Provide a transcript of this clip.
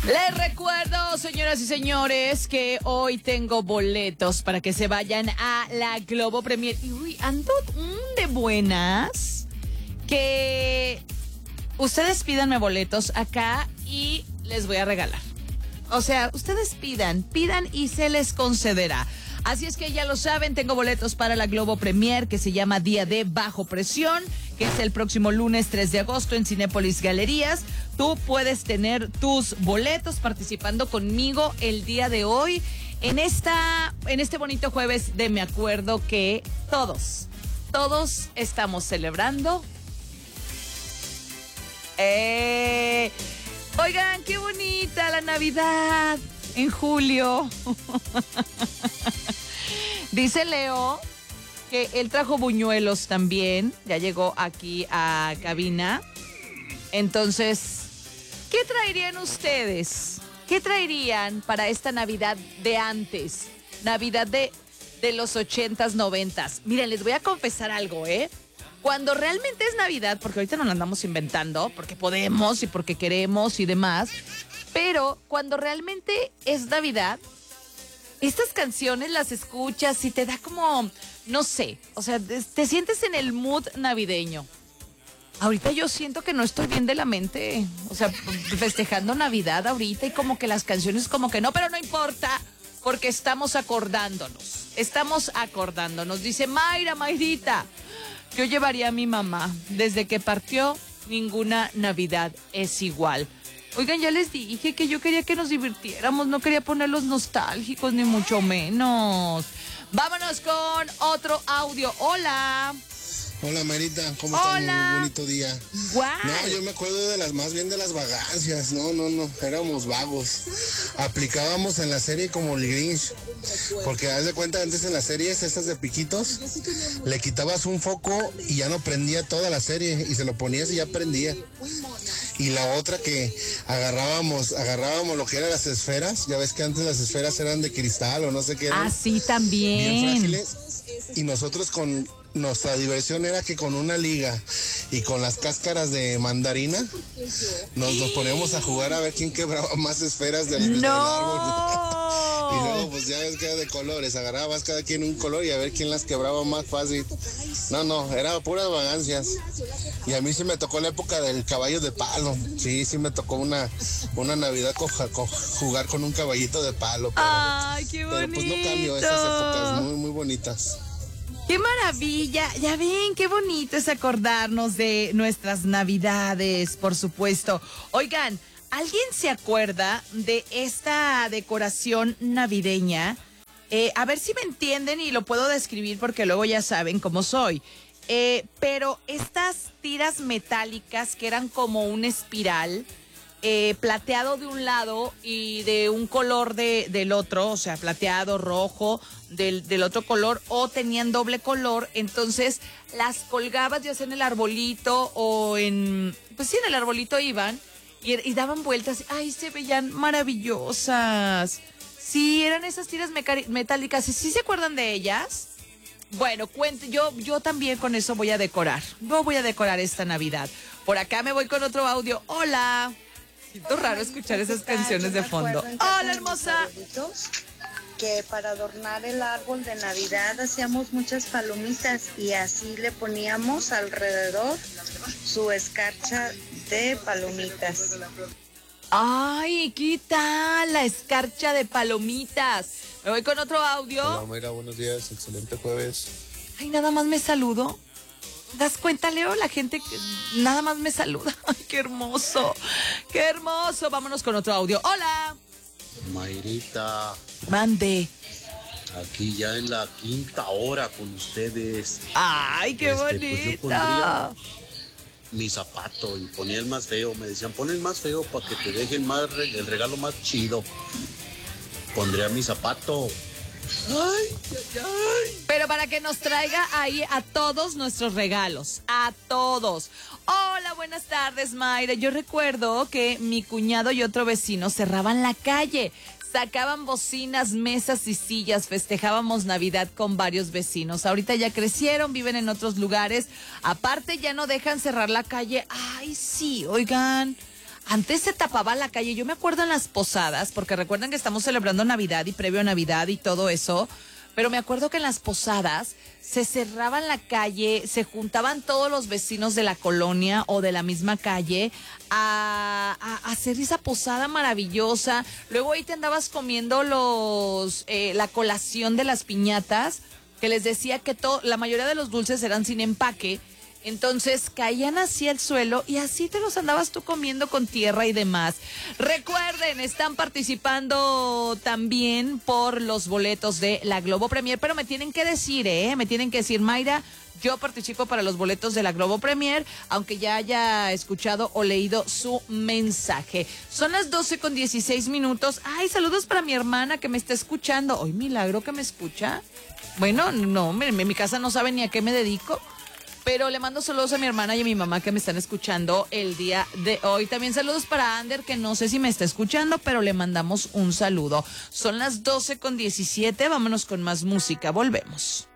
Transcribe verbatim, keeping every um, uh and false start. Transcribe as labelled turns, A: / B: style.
A: Les recuerdo, señoras y señores, que hoy tengo boletos para que se vayan a la Globo Premier. Y uy, ando mm, de buenas. Que ustedes pídanme boletos acá y les voy a regalar. O sea, ustedes pidan, pidan y se les concederá. Así es que ya lo saben, tengo boletos para la Globo Premier que se llama Día de Bajo Presión, que es el próximo lunes tres de agosto en Cinépolis Galerías. Tú puedes tener tus boletos participando conmigo el día de hoy en esta, en este bonito jueves de Me Acuerdo que todos, todos estamos celebrando. Eh, oigan, qué bonita la Navidad en julio. Dice Leo que él trajo buñuelos también, ya llegó aquí a cabina. Entonces, ¿qué traerían ustedes? ¿Qué traerían para esta Navidad de antes? Navidad de, de los ochentas, noventas. Miren, les voy a confesar algo, ¿eh? Cuando realmente es Navidad, porque ahorita nos la andamos inventando, porque podemos y porque queremos y demás, pero cuando realmente es Navidad, estas canciones las escuchas y te da como, no sé, o sea, te sientes en el mood navideño. Ahorita yo siento que no estoy bien de la mente, o sea, festejando Navidad ahorita y como que las canciones como que no, pero no importa, porque estamos acordándonos, estamos acordándonos. Dice Mayra, Mayrita, yo llevaría a mi mamá, desde que partió, ninguna Navidad es igual. Oigan, ya les dije que yo quería que nos divirtiéramos, no quería ponerlos nostálgicos, ni mucho menos. Vámonos con otro audio. Hola.
B: Hola, Marita, ¿cómo estás? Muy bonito día.
A: Guau.
B: No, yo me acuerdo de las, más bien de las vagancias. No, no, no, éramos vagos. Aplicábamos en la serie como el Grinch. Porque haz de cuenta, antes en las series estas de piquitos, le quitabas un foco y ya no prendía toda la serie. Y se lo ponías y ya prendía. Y la otra que agarrábamos, agarrábamos lo que eran las esferas. Ya ves que antes las esferas eran de cristal o no sé qué eran.
A: Ah, sí, también.
B: Bien frágiles. Y nosotros con... Nuestra diversión era que con una liga y con las cáscaras de mandarina nos, nos poníamos a jugar a ver quién quebraba más esferas del,
A: no.
B: del árbol. Y luego pues ya ves que era de colores, agarrabas cada quien un color y a ver quién las quebraba más fácil. No, no, era puras vagancias. Y a mí sí me tocó la época del caballo de palo. Sí, sí me tocó una, una Navidad co, co, jugar con un caballito de palo. Pero,
A: Ay, qué bonito.
B: Pero pues no cambio esas épocas muy, muy bonitas.
A: ¡Qué maravilla! Ya ven, qué bonito es acordarnos de nuestras Navidades, por supuesto. Oigan, ¿alguien se acuerda de esta decoración navideña? Eh, a ver si me entienden y lo puedo describir porque luego ya saben cómo soy. Eh, pero estas tiras metálicas que eran como una espiral, eh, plateado de un lado y de un color de, del otro, o sea, plateado, rojo, del, del otro color, o tenían doble color, entonces las colgabas ya sea en el arbolito o en, pues sí, en el arbolito iban y, y daban vueltas, ay, se veían maravillosas. Sí, eran esas tiras metálicas, ¿sí se acuerdan de ellas? Bueno, cuente, yo, yo también con eso voy a decorar, yo voy a decorar esta Navidad. Por acá me voy con otro audio. Hola. Siento raro escuchar esas canciones de fondo. Hola, hermosa.
C: Que para adornar el árbol de Navidad hacíamos muchas palomitas y así le poníamos alrededor su escarcha de palomitas.
A: Ay, ¿qué tal la escarcha de palomitas? Me voy con otro audio.
D: Hola, Mayra, buenos días, excelente jueves.
A: Ay, nada más me saludo. ¿Te das cuenta, Leo? La gente que nada más me saluda. Ay, qué hermoso, qué hermoso. Vámonos con otro audio. Hola.
D: Mayrita.
A: Mande.
D: Aquí ya en la quinta hora con ustedes.
A: Ay, qué
D: este,
A: bonita.
D: Pues yo pondría mi zapato y ponía el más feo. Me decían, pon el más feo para que te dejen más el regalo más chido. Pondría mi zapato. Ay, ay, ay.
A: Pero para que nos traiga ahí a todos nuestros regalos, a todos. Hola, buenas tardes, Mayra. Yo recuerdo que mi cuñado y otro vecino cerraban la calle, sacaban bocinas, mesas y sillas, festejábamos Navidad con varios vecinos. Ahorita ya crecieron, viven en otros lugares. Aparte ya no dejan cerrar la calle. Ay, sí, oigan. Antes se tapaba la calle. Yo me acuerdo en las posadas, porque recuerden que estamos celebrando Navidad y previo a Navidad y todo eso. Pero me acuerdo que en las posadas se cerraban la calle, se juntaban todos los vecinos de la colonia o de la misma calle a, a, a hacer esa posada maravillosa. Luego ahí te andabas comiendo los eh, la colación de las piñatas, que les decía que to, la mayoría de los dulces eran sin empaque. Entonces caían así al suelo y así te los andabas tú comiendo con tierra y demás. Recuerden, están participando también por los boletos de la Globo Premier, pero me tienen que decir, ¿eh? Me tienen que decir, Mayra, yo participo para los boletos de la Globo Premier, aunque ya haya escuchado o leído su mensaje. Son las doce con dieciséis minutos. Ay, saludos para mi hermana que me está escuchando. Ay, milagro que me escucha. Bueno, no, en mi casa no sabe ni a qué me dedico. Pero le mando saludos a mi hermana y a mi mamá que me están escuchando el día de hoy. También saludos para Ander, que no sé si me está escuchando, pero le mandamos un saludo. Son las doce con diecisiete, vámonos con más música, volvemos.